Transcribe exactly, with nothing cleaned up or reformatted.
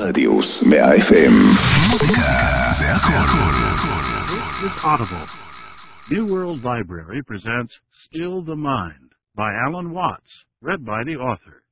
רדיוס מאה אף אם. מוזיקה זה הכל. This is Audible. New World Library presents Still the Mind by Alan Watts, read by the author.